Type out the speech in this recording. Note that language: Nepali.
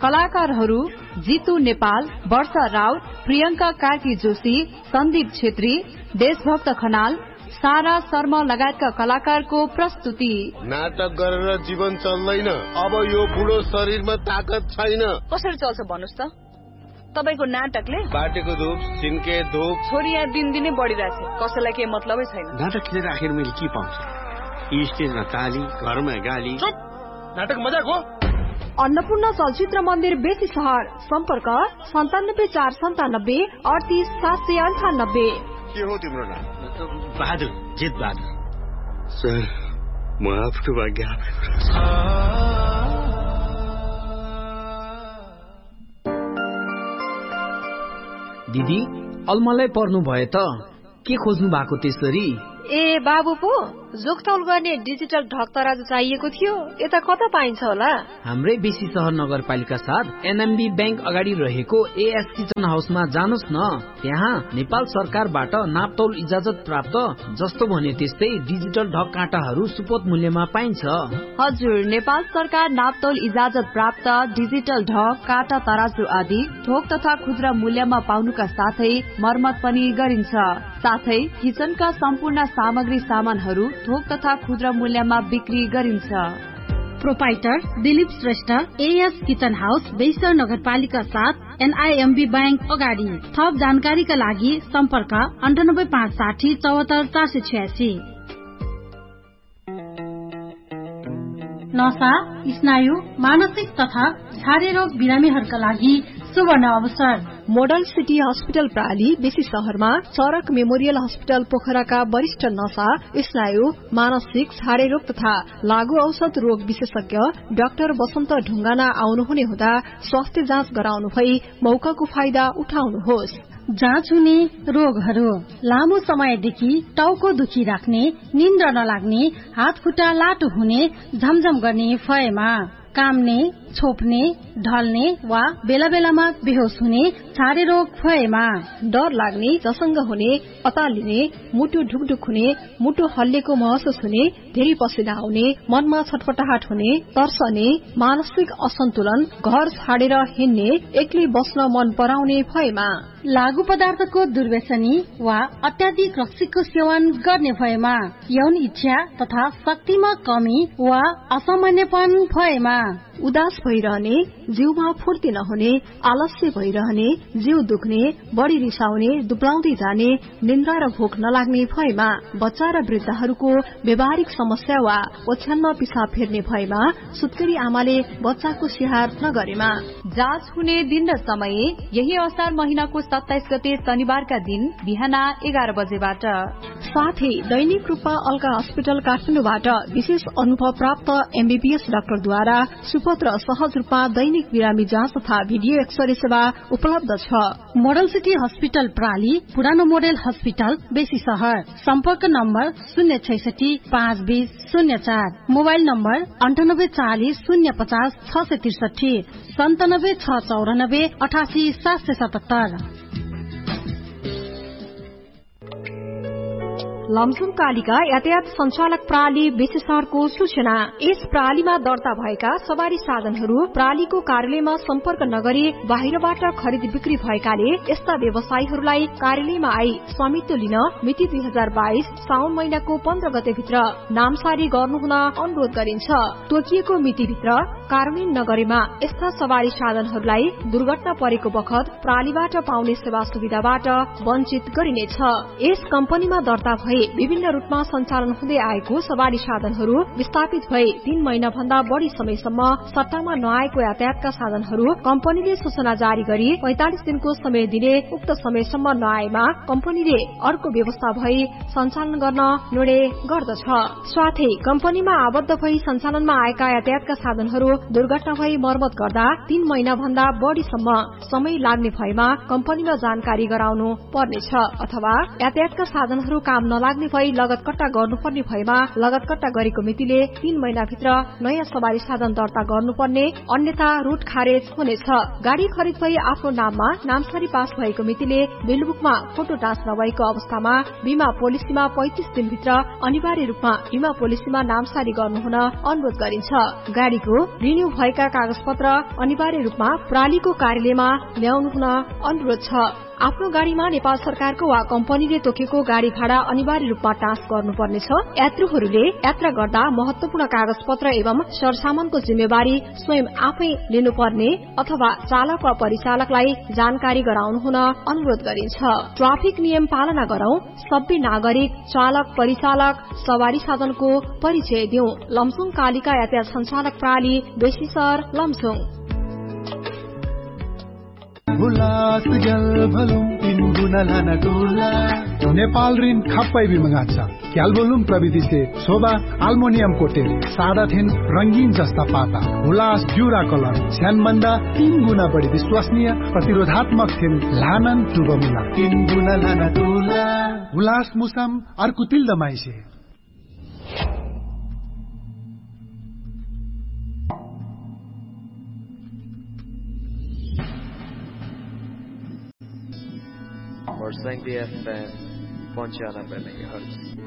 कलाकारहरू जितु नेपाल, वर्षा राउत, प्रियंका कार्की जोशी, सन्दीप छेत्री, देशभक्त खनाल, सारा शर्मा लगायतका कलाकारको प्रस्तुति। नाटक गरेर जीवन चल्दैन, अब यो बुढो शरीरमा ताकत छैन। कसरी चल्छ भन्नुस् त? तपाईको नाटकले बाटेको धूप सिन्के धूप छोरी यहाँ दिनदिनै बढिरहेछ, कसैलाई केही मतलबै छैन। नाटक खेलेर आखिर मैले के पाउँछु? स्टेजमा ताली, घरमा गाली। चुप, नाटक मजाक हो। अन्नपूर्ण चलचित्र मन्दिर बेसी सहर, सम्पर्क 97 497 38 798। के हो तिम्रो नाम? बहादुर, जित बहादुर। सर, म आफ्नो भाग्य दिदी अलमलै पर्नु भयो त के खोज्नु भएको त्यसरी? ए बाबु पो जोगतौल गर्ने डिजिटल ढक तराजु चाहिएको थियो, यता कता पाइन्छ होला? हाम्रै बेसी सहर नगरपालिका साथ एनएमबी बैंक अगाडि रहेको एएस किचन हाउसमा जानुस् न। त्यहाँ नेपाल सरकारबाट नापतौल इजाजत प्राप्त जस्तो भने त्यस्तै डिजिटल ढक काँटाहरू सुपथ मूल्यमा पाइन्छ। हजुर, नेपाल सरकार नापतौल इजाजत प्राप्त डिजिटल ढक काँटा तराजु आदि थोक तथा खुद्रा मूल्यमा पाउनुका साथै मर्मत पनि गरिन्छ। साथै किचनका सम्पूर्ण सामग्री सामानहरू थोक तथा खुद्रा मूल्यमा बिक्री गरिन्छ। Proprietor Dilip Shrestha, as kitchen house, बेसी नगरपालिका साथ एनआईएमबी बैंक अगाडि। थप जानकारीका लागि सम्पर्क 98 560 74 486। नशा, स्नायु, मानसिक तथा छारे रोग बिरामीहरूका लागि सुवर्ण अवसर। मोडल सिटी हस्पिटल प्राली बेसी सहरमा, चरक मेमोरियल हस्पिटल पोखराका वरिष्ठ नशा, स्नायु, मानसिक, छाडे रोग तथा लागू औषध रोग विशेषज्ञ डाक्टर वसन्त ढुङ्गाना आउनुहुने हुँदा स्वास्थ्य जाँच गराउनु भई मौकाको फाइदा उठाउनुहोस्। जाँच हुने रोगहरू: लामो समयदेखि टाउको दुखी राख्ने, निन्द्रा नलाग्ने, हात खुट्टा लाटो हुने, झमझम गर्ने भएमा, काम्ने, छोप्ने, ढल्ने वा बेला बेलामा बेहोस हुने, छारे रोग भएमा, डर लाग्ने, झसङ्ग हुने, अतालिने, मुटु ढुकढुक हुने, मुटु हल्लेको महसुस हुने, धेरै पसिना आउने, मनमा छटपटाहट हुने, तर्सने, मानसिक असन्तुलन, घर छाडेर हिँड्ने, एक्लै बस्न मन पराउने भएमा, लागू पदार्थको दुर्व्यसनी वा अत्याधिक रक्सीको सेवन गर्ने भएमा, यौन इच्छा तथा शक्तिमा कमी वा असामान्यपन भएमा, उदास भइरहने, जिउमा फुर्ती नहुने, आलस्य भइरहने, जिउ दुख्ने, बढी रिसाउने, दुब्लाउँदै जाने, निन्द्रा र भोक नलाग्ने भएमा, बच्चा र वृद्धहरूको व्यावहारिक समस्या वा ओछ्यानमा पिसाब फेर्ने भएमा, सुत्केरी आमाले बच्चाको स्याहार नगरेमा। जाँच हुने दिन र समय यही असार महिनाको 27 गते शनिबारका दिन बिहान 11 बजेबाट। साथै दैनिक रूपमा अल्का अस्पताल काठमाडौँबाट विशेष अनुभव प्राप्त एमबीबीएस डाक्टरद्वारा सुपथ र सहज रूपमा दैनिक बिरामी जाँच तथा भिडियो एक्सरे सेवा उपलब्ध छ। मोडल सिटी हस्पिटल प्राली, पुरानो मोडल हस्पिटल बेसी सहर। सम्पर्क number 066 520 04, mobile number 98 40 050 663, 97 694 88 777। Lamjung Kalika यातायात संचालक प्रणाली बेसी सहरको सूचना। यस प्रणालीमा दर्ता भएका सवारी साधनहरू प्रणालीको कार्यालयमा सम्पर्क नगरी बाहिरबाट खरिद बिक्री भएकाले यस्ता व्यवसायीहरूलाई कार्यालयमा आई स्वामित्व लिन मिति 2022 साउन महिनाको 15 गते भित्र नामसारी गर्नुहुन अनुरोध गरिन्छ। तोकिएको मितिभित्र कार्यान्वयन नगरेमा यस्ता सवारी साधनहरूलाई दुर्घटना परेको बखत प्रणालीबाट पाउने सेवा सुविधाबाट वञ्चित गरिनेछ। यस कम्पनीमा दर्ता भए विभिन्न रूपमा सञ्चालन हुँदै आएको सवारी साधनहरू विस्थापित भए 3 महिना भन्दा बढ़ी समयसम्म सट्टामा नआएको यातायातका साधनहरू कम्पनीले सूचना जारी गरी 45 दिनको समय दिने, उक्त समयसम्म नआएमा कम्पनीले अर्को व्यवस्था भई सञ्चालन गर्न निर्णय गर्दछ। साथै कम्पनीमा आबद्ध भई सञ्चालनमा आएका यातायातका साधनहरू दुर्घटना भई मर्मत गर्दा 3 महिना भन्दा बढ़ीसम्म समय लाग्ने भएमा कम्पनीमा जानकारी गराउनु पर्नेछ। अथवा यातायातका साधनहरू काम नमाग्ने भई लगतकट्टा गर्नुपर्ने भएमा लगतकट्टा गरेको मितिले 3 महिनाभित्र नयाँ सवारी साधन दर्ता गर्नुपर्ने, अन्यथा रूट खारेज हुनेछ। गाडी खरिद भई आफ्नो नाममा नामसारी पास भएको मितिले बिलबुकमा फोटो टाँच नभएको अवस्थामा बीमा पोलिसीमा 35 दिनभित्र अनिवार्य रूपमा बीमा पोलिसीमा नामसारी गर्नुहुन अनुरोध गरिन्छ। गाडीको रिन्यू भएका कागजपत्र अनिवार्य रूपमा प्रालीको कार्यालयमा ल्याउनु हुन अनुरोध छ। आफ्नो गाड़ीमा नेपाल सरकारको वा कम्पनीले तोकेको गाड़ी भाडा अनिवार्य रूपमा टाँच गर्नुपर्नेछ। यात्रुहरूले यात्रा गर्दा महत्वपूर्ण कागजपत्र एवं सरसामानको जिम्मेवारी स्वयं आफै लिनुपर्ने अथवा चालक वा परिचालकलाई जानकारी गराउनु हुन अनुरोध गरिन्छ। ट्राफिक नियम पालना गरौं, सबै नागरिक, चालक, परिचालक, सवारी साधनको परिचय दिउँ। लमजुङ कालिका यातायात संचालक प्रणाली, बेसीसर, लमजुङ। नेपाल ऋण खप्पै बिमगाछ क्यालबोलुम प्रविधि से शोभा अल्मोनियम कोटेड सादा थिन रंगीन जस्ता पाता हुलास ज्यूरा कलर स्यानबन्दा 3 गुना बढी विश्वसनीय प्रतिरोधात्मक थिन लानन टुबमुला 3 गुना लाना टुला हुलास मुसम अर्कुतिल दमाइसे। और संग FM 95 मेगाहर्ट्ज।